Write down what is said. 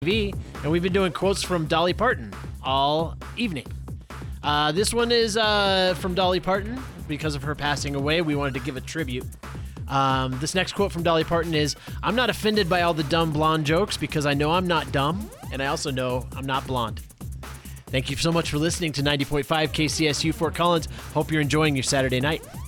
and we've been doing quotes from Dolly Parton all evening. This one is from Dolly Parton. Because of her passing away, we wanted to give a tribute. This next quote from Dolly Parton is, "I'm not offended by all the dumb blonde jokes because I know I'm not dumb, and I also know I'm not blonde." Thank you so much for listening to 90.5 KCSU Fort Collins. Hope you're enjoying your Saturday night.